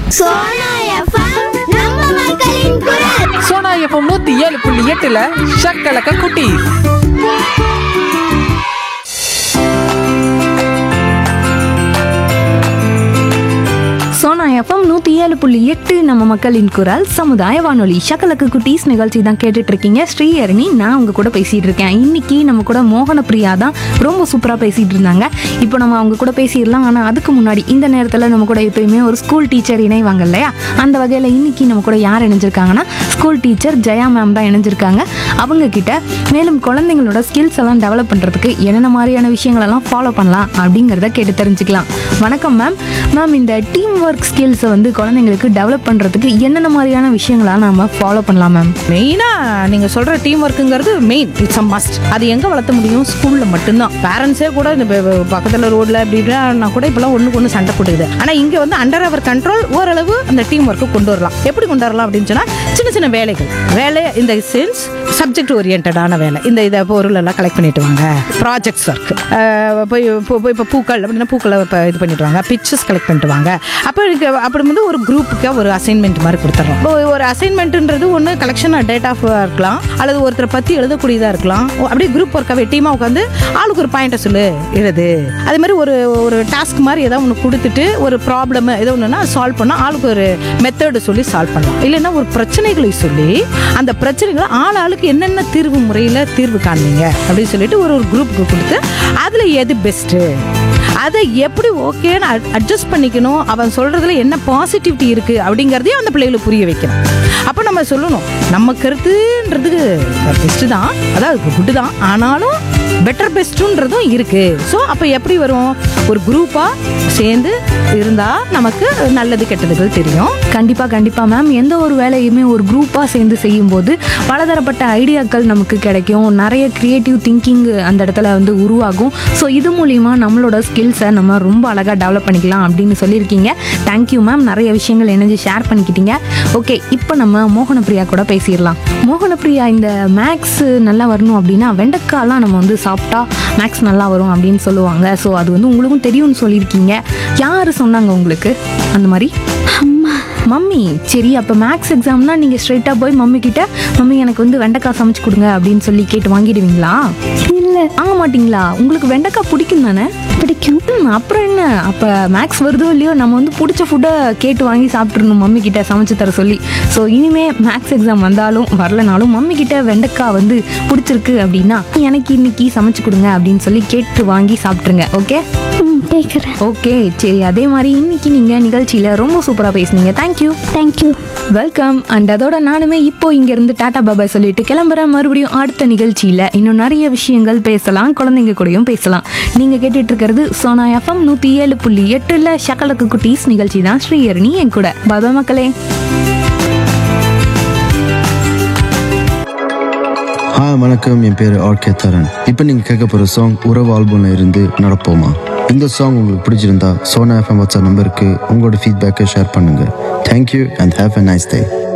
Sona FM நம்ம மக்களின் குரல். சோனா எஃப்எம் 107.8 ஷக்கலக்க குட்டி. சோனா எஃப்எம் 107.8 நம்ம மக்களின் குரல் சமுதாய வானொலி ஷக்கலக்கு குட்டீஸ் நிகழ்ச்சி தான் கேட்டுட்டு இருக்கீங்க. ஸ்ரீஹரணி நான் உங்க கூட பேசிட்டு இருக்கேன். இன்னைக்கு நம்ம கூட மோகன பிரியா தான் ரொம்ப சூப்பரா பேசிட்டு இருந்தாங்க. இப்போ நம்ம அவங்க கூட பேசிடலாம். ஆனா அதுக்கு முன்னாடி இந்த நேரத்துல நம்ம கூட எப்பயுமே ஒரு ஸ்கூல் டீச்சர் இணைவாங்க இல்லையா, அந்த வகையில இன்னைக்கு நம்ம கூட யார் இணைஞ்சிருக்காங்கன்னா ஸ்கூல் டீச்சர் ஜெயா மேம் தான் இணைஞ்சிருக்காங்க. அவங்க கிட்ட மேலும் குழந்தைங்களோட ஸ்கில்ஸ் எல்லாம் டெவலப் பண்றதுக்கு என்னென்ன மாதிரியான விஷயங்கள் எல்லாம் ஃபாலோ பண்ணலாம் அப்படிங்கிறத கேட்டு தெரிஞ்சுக்கலாம். வணக்கம் மேம். மேம், இந்த டீம் ஒர்க் ஸ்கில்ஸை வந்து குழந்தைங்களுக்கு டெவலப் பண்ணுறதுக்கு என்னென்ன மாதிரியான விஷயங்களாக நம்ம ஃபாலோ பண்ணலாம் மேம்? மெயினாக நீங்கள் சொல்கிற team ஒர்க்குங்கிறது main, it's a must. அது எங்கே வளர்த்த முடியும்? ஸ்கூலில் மட்டும்தான். பேரண்ட்ஸே கூட இந்த பக்கத்தில் ரோட்டில் அப்படின்னா கூட இப்போலாம் ஒன்றுக்கு ஒன்று சண்டை போட்டுக்குது. ஆனால் இங்கே வந்து அண்டர் அவர் கண்ட்ரோல் ஓரளவு அந்த டீம் ஒர்க்கு கொண்டு வரலாம். எப்படி கொண்டு வரலாம் அப்படின்னு சொன்னால், சின்ன சின்ன வேலை இந்த சென்ஸ் சப்ஜெக்ட் ஓரியன்டான வேலை. இதை பொருள் எல்லாம் கலெக்ட் பண்ணிட்டு வாங்க. ப்ராஜெக்ட்ஸ் ஒர்க், இப்போ பூக்கள் அப்படின்னா பூக்களை இப்போ இது பண்ணிட்டு வாங்க. பிக்சர்ஸ் கலெக்ட் பண்ணிட்டு வாங்க. அப்போ அப்படி வந்து ஒரு குரூப்புக்கு ஒரு அசைன்மெண்ட் மாதிரி கொடுத்துட்றோம். ஒரு அசைன்மெண்ட்ன்றது ஒன்று கலெக்ஷன் டேட்டா இருக்கலாம், அல்லது ஒருத்தரை பற்றி எழுதக்கூடியதாக இருக்கலாம். அப்படியே குரூப் ஒர்க்காகவே டீமாக உட்காந்து ஆளுக்கு ஒரு பாயிண்ட்டை சொல்லு எழுது. அதே மாதிரி ஒரு டாஸ்க் மாதிரி ஏதாவது ஒன்று கொடுத்துட்டு ஒரு ப்ராப்ளம் ஏதோ ஒன்றுனா சால்வ் பண்ணால் ஆளுக்கு ஒரு மெத்தடு சொல்லி சால்வ் பண்ணலாம். இல்லைன்னா ஒரு பிரச்சனைகளை சொல்லி அந்த பிரச்சனைகளை ஆளுக்கு என்னென்ன தீர்வு முறையில் தீர்வு காண்பீங்க அப்படின்னு சொல்லிட்டு ஒரு குரூப்புக்கு கொடுத்து அதில் எது பெஸ்ட்டு, அதை எப்படி ஓகேன்னு அட்ஜஸ்ட் பண்ணிக்கணும், அவன் சொல்றதுல என்ன பாசிட்டிவிட்டி இருக்கு அப்படிங்கிறதையும் அந்த பிள்ளைகளுக்கு புரிய வைக்கணும். அப்போ நம்ம சொல்லணும், நம்ம கருத்துன்றதுக்கு பெஸ்ட் தான், அதாவது குட்டு தான், ஆனாலும் பெட்டர் பெஸ்ட்டுன்றதும் இருக்கு. ஸோ அப்போ எப்படி வரும்? ஒரு குரூப்பா சேர்ந்து இருந்தா நமக்கு நல்லது கெட்டதுகள் தெரியும். கண்டிப்பா மேம். எந்த ஒரு வேலையுமே ஒரு குரூப்பாக சேர்ந்து செய்யும்போது பலதரப்பட்ட ஐடியாக்கள் நமக்கு கிடைக்கும். நிறைய கிரியேட்டிவ் திங்கிங் அந்த இடத்துல வந்து உருவாகும். ஸோ இது மூலிமா நம்மளோட ஸ்கில்ஸை நம்ம ரொம்ப அழகாக டெவலப் பண்ணிக்கலாம் அப்படின்னு சொல்லியிருக்கீங்க. Thank you ma'am. நிறைய விஷயங்கள் இணைஞ்சு ஷேர் பண்ணிக்கிட்டீங்க. ஓகே, இப்போ நம்ம மோகனப்பிரியா கூட பேசிடலாம். மோகனப்பிரியா, இந்த மேக்ஸ் நல்லா வரணும் அப்படின்னா வெண்டைக்காலாம் நம்ம வந்து சாப்பிட்டா மேக்ஸ் நல்லா வரும் அப்படின்னு சொல்லுவாங்க. ஸோ அது வந்து உங்களுக்கும் தெரியும்னு சொல்லியிருக்கீங்க. யார் சொன்னாங்க உங்களுக்கு அந்த மாதிரி? மம்மி. சரி, அப்போ மேக்ஸ் எக்ஸாம்னா நீங்கள் ஸ்ட்ரைட்டாக போய் மம்மி கிட்ட, மம்மி எனக்கு வந்து வெண்டைக்காய் சமைச்சு கொடுங்க அப்படின்னு சொல்லி கேட்டு வாங்கிடுவீங்களா? இல்லை, வாங்க மாட்டிங்களா? உங்களுக்கு வெண்டைக்காய் பிடிக்கும் தானே? பிடிக்கும். அப்புறம் என்ன, அப்போ மேக்ஸ் வருதோ இல்லையோ நம்ம வந்து பிடிச்ச ஃபுட்டை கேட்டு வாங்கி சாப்பிட்றணும் மம்மி கிட்ட சமைச்சு தர சொல்லி. ஸோ இனிமே மேக்ஸ் எக்ஸாம் வந்தாலும் வரலனாலும் மம்மி கிட்ட வெண்டைக்காய் வந்து பிடிச்சிருக்கு அப்படின்னா எனக்கு இன்னைக்கு சமைச்சு கொடுங்க அப்படின்னு சொல்லி கேட்டு வாங்கி சாப்பிட்ருங்க. ஓகே? ஓகே, சரி. அதே மாதிரி இன்னைக்கு நீங்கள் நிகழ்ச்சியில் ரொம்ப சூப்பராக பேசுனீங்க. தேங்க்யூ. வெல்கம். அண்ட் அதோட நானுமே இப்போ இங்கேருந்து டாடா பாபாய் சொல்லிட்டு கிளம்புறேன். மறுபடியும் அடுத்த நிகழ்ச்சியில் இன்னும் நிறைய விஷயங்கள் பேசலாம், குழந்தைங்க கூடயும் பேசலாம். நீங்கள் கேட்டுட்டு இருக்கிறது சோனா எஃப்எம் 107.8 ஷக்கலக்கு குட்டீஸ் நிகழ்ச்சி தான். ஸ்ரீஹரணி என் கூட. பாபா மக்களே. வணக்கம். என் பேர் ஆர்கே தரன். இப்போ நீங்கள் கேட்க போகிற சாங் உறவு ஆல்பம்ல இருந்து நடப்போமா. இந்த சாங் உங்களுக்கு பிடிச்சிருந்தா சோனா எஃப்எம் வாட்ஸ்அப் நம்பருக்கு உங்களோட ஃபீட்பேக்கை ஷேர் பண்ணுங்கள். Thank you and have a nice day.